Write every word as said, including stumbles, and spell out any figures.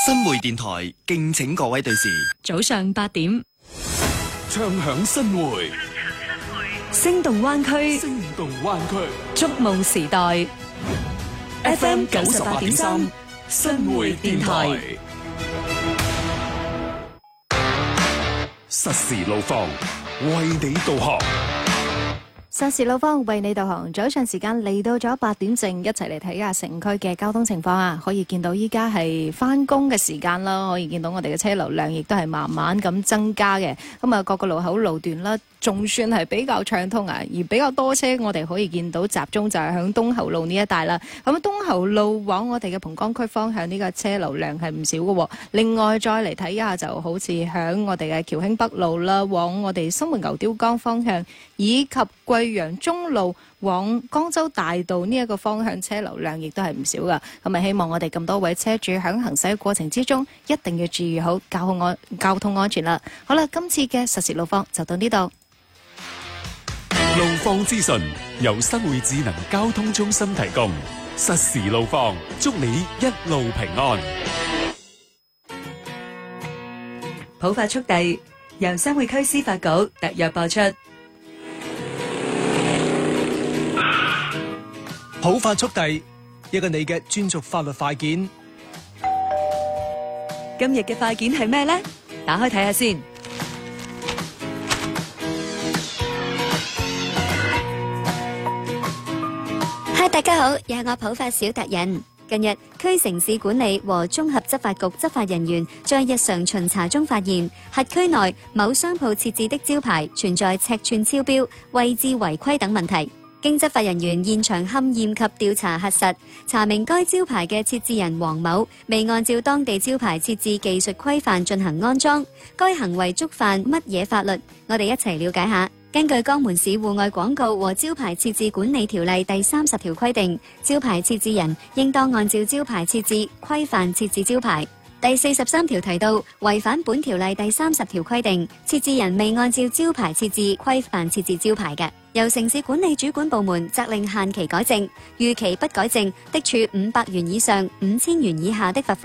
新會電台敬請各位對視。 早上八點， 唱響新會， 聲動灣區， 聲動灣區， 觸夢時代。F M 九十八點三， 新會電台，實時路況，為你導航。 實時路況為你導航，早上時間嚟到咗八點正，一齊嚟睇下城區嘅交通情況啊！可以見到依家係翻工嘅時間啦，可以見到我哋嘅車流量亦都係慢慢咁增加嘅。咁啊，各個路口路段啦，仲算係比較暢通啊，而比較多車，我哋可以見到集中就係響東侯路呢一帶啦。咁東侯路往我哋嘅蓬崗區方向呢個車流量係唔少嘅。另外再嚟睇下，就好似響我哋嘅僑興北路啦，往我哋新門牛碉崗方向，以及貴陽中路往江州大道呢一個方向，車流量亦都係唔少噶。咁啊，希望我哋咁多位車主響行駛嘅過程之中，一定要注意好交通安交通安全啦。好啦，今次嘅實時路況就到呢度。 路況資訊由新會智能交通中心提供，實時路況，祝你一路平安。 普法速遞由新會區司法局特約播出。 普法速遞，一個你嘅專屬法律快件。 今日嘅快件係咩呢？打開睇下先。 嗨，大家好，又係我普法小達人。近日，區城市管理和綜合執法局執法人員在日常巡查中發現，轄區內某商鋪設置的招牌存在尺寸超標、位置違規等問題。經執法人員現場勘驗及調查核實，查明該招牌嘅設置人黃某未按照當地招牌設置技術規範進行安裝，該行為觸犯乜嘢法律？我哋一齊了解下。根據江門市戶外廣告和招牌設置管理條例第三十條規定，招牌設置人應當按照招牌設置規範設置招牌。第四十三條提到，違反本條例第三十條規定，設置人未按照招牌設置規範設置招牌嘅，由城市管理主管部門責令限期改正，逾期不改正，的處五百元以上五千元以下的罰款。